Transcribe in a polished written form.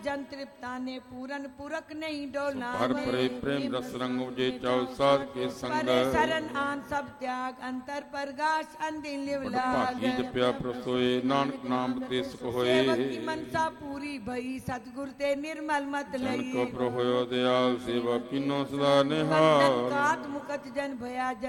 जन तृप्ता ने पूरन पूरक नहीं डोलना हर परे प्रेम रस रंग उपजे चाउ साध के संग परे शरण आन सब त्याग अंतर परगाश अंदिन लिव लाग भागी जप्या प्रसोए नानक नाम ते सुख होए सेवक की मनसा पूरी भई सतगुर ते निर्मल मत जन लई को प्रभु होयो दयाल सेवा किनो सदा निहाल कात मुकत जन भया